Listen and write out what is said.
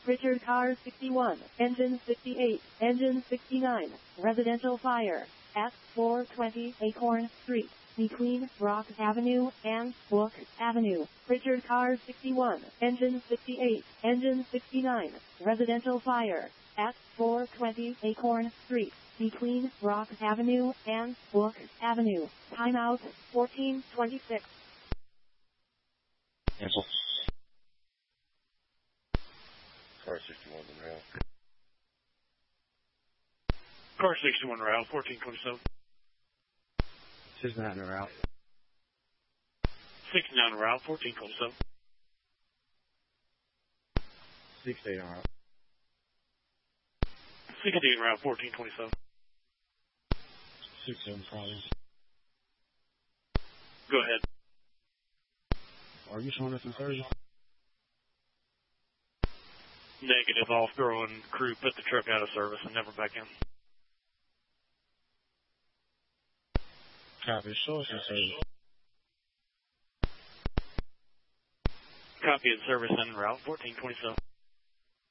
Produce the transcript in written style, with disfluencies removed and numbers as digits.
Richard Car 61, Engine 68, Engine 69, residential fire, at 420 Acorn Street, between Rock Avenue and Book Avenue. Richard Car 61, Engine 68, Engine 69, residential fire, at 420 Acorn Street, between Rock Avenue and Book Avenue. Timeout 1426. Cancel. Car 61 en route. Car 61 route, 1427. 69 en route. 69 route, 1427. 68 en route. 16 route, 1427. 67 probably. Go ahead. Are you showing us in service? Negative, off throwing crew put the truck out of service and never back in. Copy, show us in service. Copy in service en route, 1427.